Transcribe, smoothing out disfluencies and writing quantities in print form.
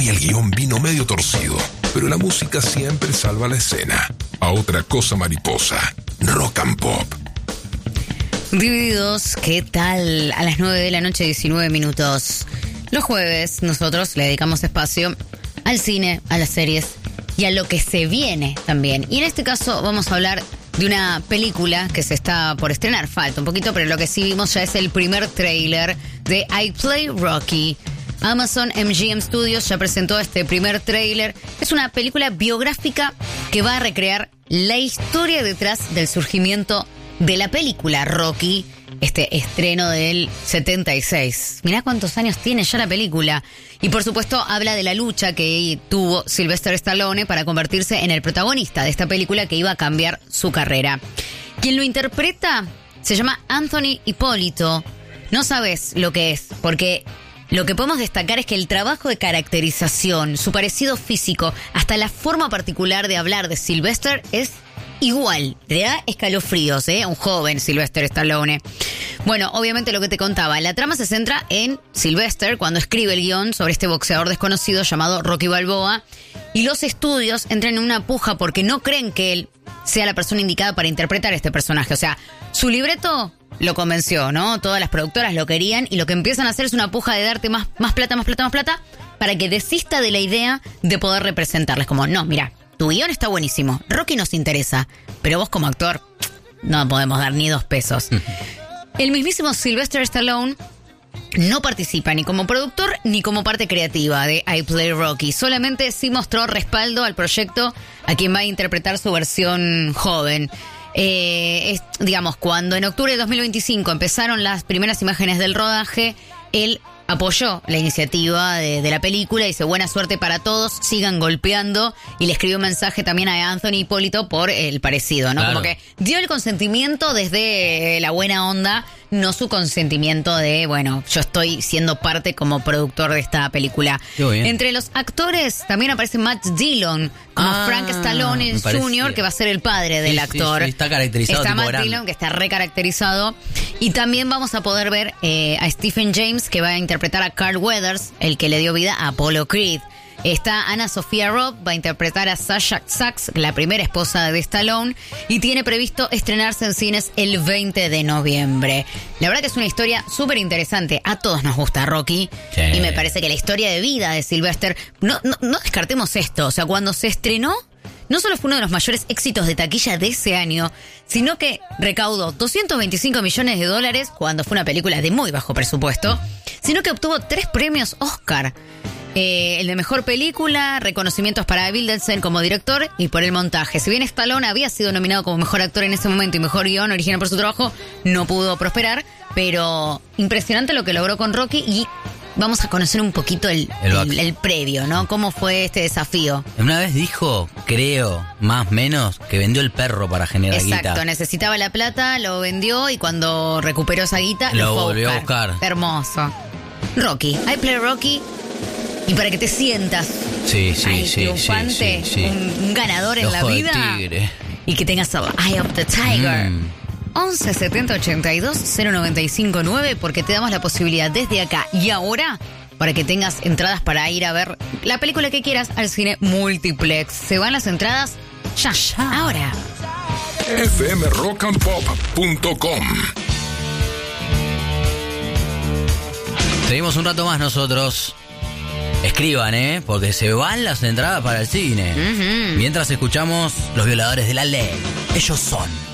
Hoy el guión vino medio torcido, pero la música siempre salva la escena. A otra cosa mariposa, Rock and Pop. Divididos, ¿qué tal? A las 9 de la noche, 19 minutos. Los jueves nosotros le dedicamos espacio al cine, a las series y a lo que se viene también. Y en este caso vamos a hablar de una película que se está por estrenar. Falta un poquito, pero lo que sí vimos ya es el primer tráiler de I Play Rocky. Amazon MGM Studios ya presentó este primer tráiler. Es una película biográfica que va a recrear la historia detrás del surgimiento de la película Rocky, este estreno del 76. Mirá cuántos años tiene ya la película. Y por supuesto habla de la lucha que tuvo Sylvester Stallone para convertirse en el protagonista de esta película que iba a cambiar su carrera. Quien lo interpreta se llama Anthony Hipólito. No sabes lo que es, porque lo que podemos destacar es que el trabajo de caracterización, su parecido físico, hasta la forma particular de hablar de Sylvester es igual. Le da escalofríos, un joven Sylvester Stallone. Bueno, obviamente lo que te contaba, la trama se centra en Sylvester cuando escribe el guión sobre este boxeador desconocido llamado Rocky Balboa, y los estudios entran en una puja porque no creen que él sea la persona indicada para interpretar a este personaje. O sea, su libreto lo convenció, ¿no? Todas las productoras lo querían y lo que empiezan a hacer es una puja de darte más plata para que desista de la idea de poder representarles. Como, no, mira, tu guión está buenísimo, Rocky nos interesa, pero vos como actor no podemos dar ni 2 pesos. El mismísimo Sylvester Stallone no participa ni como productor ni como parte creativa de I Play Rocky. Solamente sí mostró respaldo al proyecto a quien va a interpretar su versión joven. Digamos, cuando en octubre de 2025 empezaron las primeras imágenes del rodaje, él apoyó la iniciativa de la película y dice buena suerte para todos, sigan golpeando, y le escribió un mensaje también a Anthony Hipólito por el parecido, ¿no? Claro. Como que dio el consentimiento desde la buena onda, no su consentimiento de, bueno, yo estoy siendo parte como productor de esta película. Entre los actores también aparece Matt Dillon como Frank Stallone Jr., que va a ser el padre del actor. Sí, está caracterizado. Está Matt Dillon, que está recaracterizado. Y también vamos a poder ver a Stephen James, que va a interpretar a Carl Weathers, el que le dio vida a Apollo Creed. Está Anna Sophia Robb, va a interpretar a Sasha Sachs, la primera esposa de Stallone, y tiene previsto estrenarse en cines el 20 de noviembre. La verdad que es una historia súper interesante. A todos nos gusta Rocky, sí. Y me parece que la historia de vida de Sylvester, no descartemos esto. O sea, cuando se estrenó, no solo fue uno de los mayores éxitos de taquilla de ese año, sino que recaudó $225 millones cuando fue una película de muy bajo presupuesto, sino que obtuvo 3 premios Oscar. El de mejor película, reconocimientos para Bill Denson como director y por el montaje. Si bien Stallone había sido nominado como mejor actor en ese momento y mejor guión original por su trabajo, no pudo prosperar, pero impresionante lo que logró con Rocky. Y vamos a conocer un poquito el previo, ¿no? ¿Cómo fue este desafío? Una vez dijo, creo, más o menos, que vendió el perro para generar guita. Exacto, necesitaba la plata, lo vendió y cuando recuperó esa guita lo volvió a buscar. Hermoso. Rocky, I Play Rocky. Y para que te sientas triunfante, un ganador en la vida, y que tengas Eye of the Tiger. 11 70 82 095 9, porque te damos la posibilidad desde acá y ahora para que tengas entradas para ir a ver la película que quieras al cine multiplex. Se van las entradas ya, ahora. fmrockandpop.com. Seguimos un rato más nosotros. Escriban, porque se van las entradas para el cine. Mientras escuchamos Los Violadores de la Ley. Ellos son